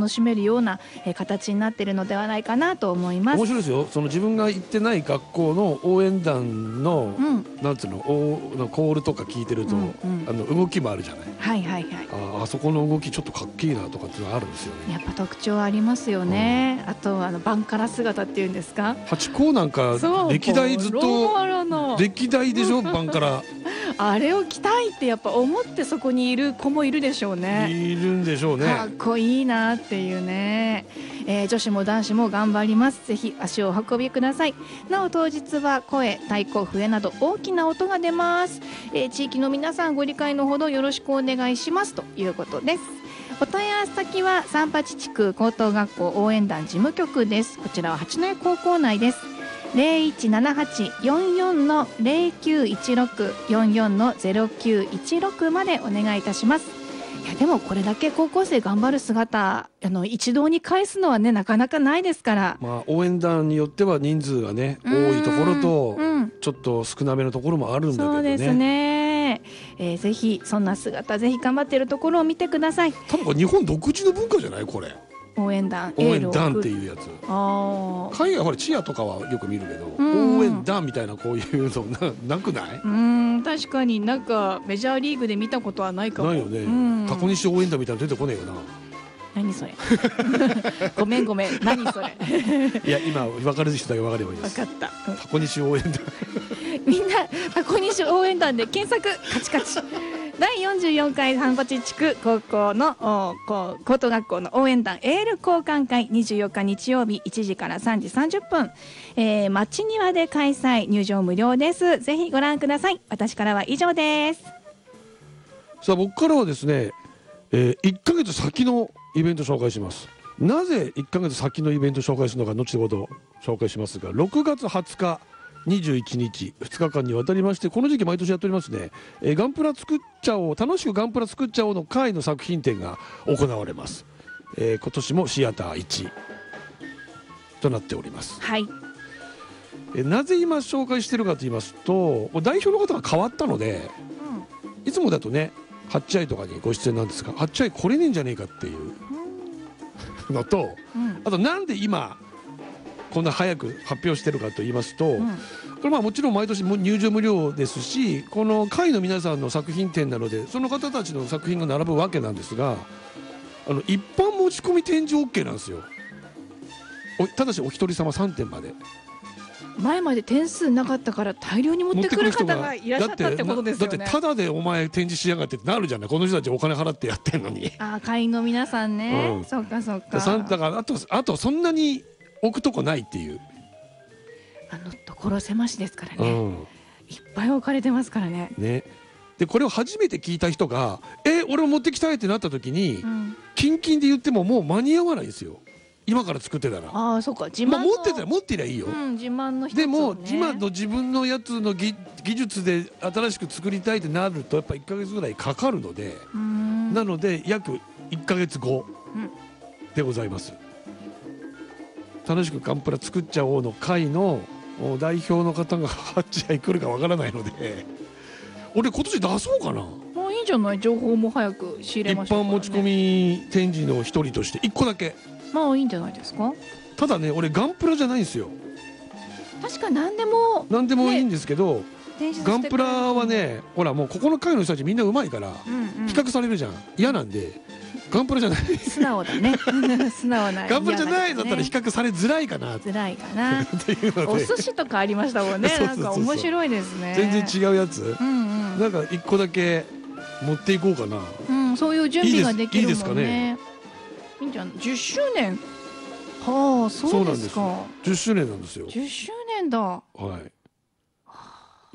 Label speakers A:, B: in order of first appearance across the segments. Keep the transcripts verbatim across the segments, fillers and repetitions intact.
A: 楽しめるような、えー、形になっているのではないかなと思います。
B: 面白いですよ。その自分が行ってない学校の応援団の、うん、なんていうの、おのコールとか聞いてると、うんうん、あの動きもあるじゃない。
A: はいはいはい。
B: あ, あそこの動きちょっとかっけいなとかっていうのがあるんですよね。
A: やっぱ特徴ありますよね、うん、あとあのバンカラ姿っていうんですか。
B: ハチ公なんか歴代ずっと歴代でしょバンカラ
A: あれを着たいってやっぱ思ってそこにいる子もいるでしょうね。
B: いるんでしょうね。
A: かっこいいなっていうね、えー、女子も男子も頑張ります。ぜひ足をお運びください。なお当日は声、太鼓、笛など大きな音が出ます、えー、地域の皆さんご理解のほどよろしくお願いしますということです。お問い合わせ先は三八地区高等学校応援団事務局です。こちらは八戸高校内です。ゼロいちななはち よんよん のゼロきゅういちろく よんよんのゼロきゅういちろくまでお願いいたします。いやでもこれだけ高校生頑張る姿あの一堂に会すのはねなかなかないですから、
B: まあ、応援団によっては人数がね多いところと、うん、ちょっと少なめのところもあるんだけどね。
A: そうですね、えー、ぜひそんな姿ぜひ頑張っているところを見てください。
B: 多分日本独自の文化じゃないこれ。
A: 応援団
B: 応援団っていうやつ。あ海外ほらチアとかはよく見るけど、応援団みたいなこういうの な, なくない？
A: うん確かになんかメジャーリーグで見たことはないかも。
B: ないよね。タコ西応援団みたいなの出てこねえよな。
A: 何それごめんごめん何それ
B: いや今分かる人だけ分かればいいです。
A: 分かった、
B: うん、タコ西応援団
A: みんなタコ西応援団で検索カチカチだいよんじゅうよんかい三八地区高校の高等学校の応援団エール交換会にじゅうよっか日曜日いちじからさんじさんじゅっぷん、えー、町庭で開催、入場無料です。ぜひご覧ください。私からは以上です。
B: さあ僕からはですね、えー、いっかげつ先のイベント紹介します。なぜいっかげつ先のイベント紹介するのか後ほど紹介しますが、ろくがつはつかにじゅういちにちふつかかんにわたりまして、この時期毎年やっておりますね、えー、ガンプラ作っちゃおう楽しくガンプラ作っちゃおうの会の作品展が行われます、えー、今年もシアターいちとなっております。
A: はい。
B: えー、なぜ今紹介しているかと言いますと、代表の方が変わったので、うん、いつもだとねハッチアイとかにご出演なんですが、ハッチアイ来れねえんじゃねえかっていうのと、うん、あとなんで今こんな早く発表してるかと言いますと、うん、これまあもちろん毎年入場無料ですし、この会の皆さんの作品展なのでその方たちの作品が並ぶわけなんですが、あの一般持ち込み展示 OK なんですよ。ただしお一人様さんてんまで。
A: 前まで点数なかったから大量に持ってくる方がいらっしゃったってことですよね。
B: だってただでお前展示しやがってってなるじゃない。この人たちお金払ってやってんのに。
A: ああ会員の皆さんね、うん、そっかそっか。
B: だからあとあとそんなに置くとこないっていう、
A: あの所狭しですからね、うん、いっぱい置かれてますからね。
B: ねでこれを初めて聞いた人が「え俺も持ってきたい」ってなった時に、うん、キンキンで言ってももう間に合わないんですよ。今から作ってたら。
A: ああそうか、自慢の、まあ、
B: 持ってたら持ってりゃいいよ、
A: うん、自慢の一つ、ね、
B: でも今の自分のやつの 技, 技術で新しく作りたいってなるとやっぱいっかげつぐらいかかるので、なので約いっかげつごでございます、うん、楽しくガンプラ作っちゃおうの会の代表の方がハッチアイ来るかわからないので、俺今年出そうかな。
A: もういいんじゃない、情報も早く仕入れましょうからね。
B: 一般持ち込み展示の一人としていっこだけ。
A: まあいいんじゃないですか。
B: ただね俺ガンプラじゃないんですよ。
A: 確か何でも
B: 何でもいいんですけど、ね、ガンプラはねほらもうここの会の人たちみんなうまいから、うんうん、比較されるじゃん。嫌なんでガンプラじゃない。
A: 素直だね素直な
B: ガンプラじゃないだったら比較されづらいかな。
A: づらいかなっていうので、お寿司とかありましたもんね。なんか面白いですね。
B: 全然違うやつ、うんうん、なんか一個だけ持っていこうかな、
A: うん、そういう準備ができるもんね。いいですかね。いいんじゃん。じゅっしゅうねん。はあ、そうですか。
B: じゅっしゅうねんなんですよ。
A: じゅっしゅうねんだ。
B: はい。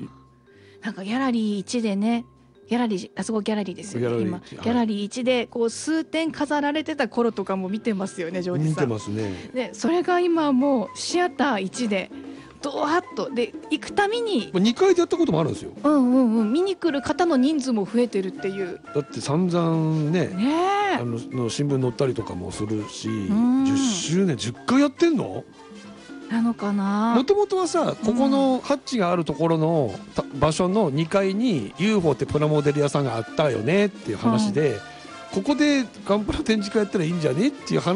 A: なんかギャラリーいちでね、ギャラリーあそこギャラリーですよね。今ギャラリーいちでこう数点飾られてた頃とかも見てますよね、ジョージさん。
B: 見てますね。
A: で、それが今もうシアターいちで。ドワッとで行くたびに
B: にかいでやったこともあるんですよ。
A: うんうんうん、見に来る方の人数も増えてるっていう。
B: だって散々ね、
A: ね
B: あのの新聞載ったりとかもするし、じゅっしゅうねんじゅっかいやってんの
A: なのかな。
B: もともとはさ、ここのハッチがあるところの場所のにかいに ユーフォー ってプラモデル屋さんがあったよねっていう話で、うん、ここでガンプラ展示会やったらいいんじゃねっていう話